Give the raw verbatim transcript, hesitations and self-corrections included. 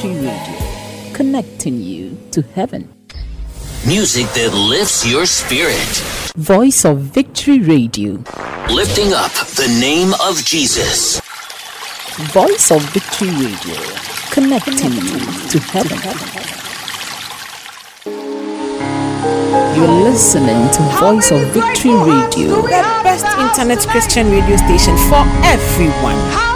Victory Radio, connecting you to heaven. Music that lifts your spirit. Voice of Victory Radio, Lifting up the name of Jesus. Voice of Victory Radio, connecting you to heaven. You're listening to Voice of Victory Radio, the best internet Christian radio station for everyone.